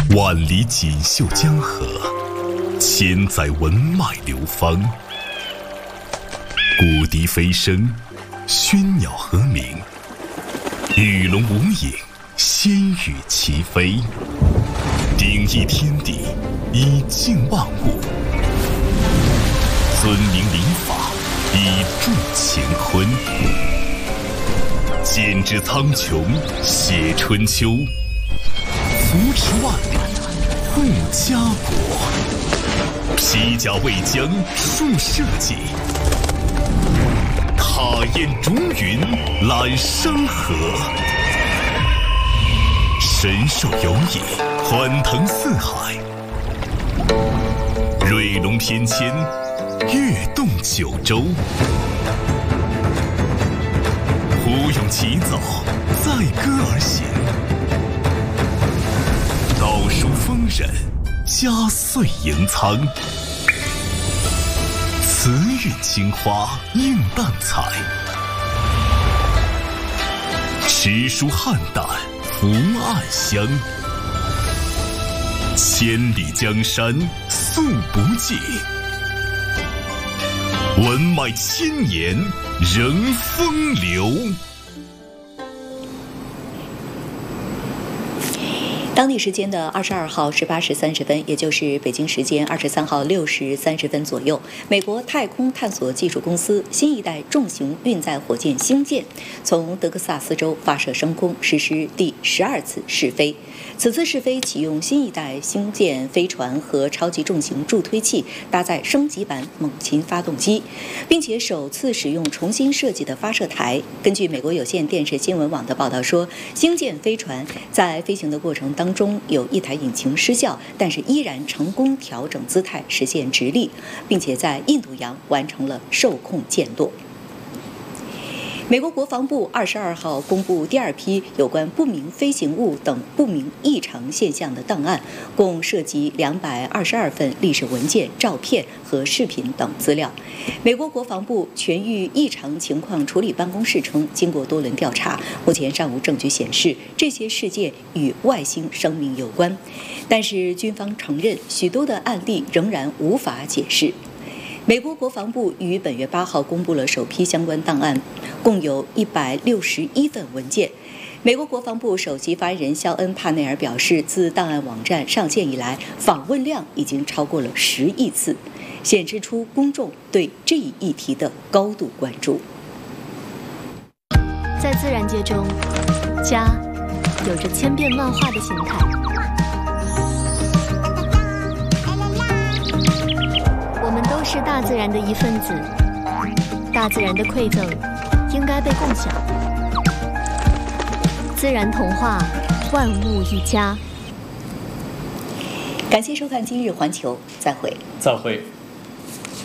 万里锦绣江河，千载文脉流芳。古笛飞声，喧鸟和鸣，鱼龙无影，仙羽齐飞。鼎益天地，以静万物；尊明礼法，以助乾坤。剪纸苍穹，写春秋，扶持万里，护家国。披甲为疆，树社稷；踏雁逐云，揽山河。神兽游弋，欢腾四海；瑞龙翩跹，跃动九州。胡勇起早，载歌而行；道书丰稔，家岁盈仓。慈韵青花，映淡彩；诗书汉淡，福暗香。千里江山素不尽，文脉千年仍风流。 当地时间的22号18时30分，也就是北京时间23号6时30分左右，美国太空探索技术公司新一代重型运载火箭星舰从德克萨斯州发射升空，实施第12次试飞。此次试飞启用新一代星舰飞船和超级重型助推器，搭载升级版猛禽发动机，并且首次使用重新设计的发射台。根据美国有线电视新闻网的报道说，星舰飞船在飞行的过程当中有一台引擎失效，但是依然成功调整姿态，实现直立，并且在印度洋完成了受控降落。美国国防部22号公布第二批有关不明飞行物等不明异常现象的档案，共涉及222份历史文件、照片和视频等资料。美国国防部全域异常情况处理办公室称，经过多轮调查，目前尚无证据显示这些事件与外星生命有关，但是军方承认许多的案例仍然无法解释。美国国防部于本月8号公布了首批相关档案，共有161份文件。美国国防部首席发言人肖恩·帕内尔表示，自档案网站上线以来，访问量已经超过了10亿次，显示出公众对这一议题的高度关注。 在自然界中，家有着千变万化的形态。我们都是大自然的一份子，大自然的馈赠应该被共享。自然童话，万物一家。 感谢收看今日环球，再会。 再会。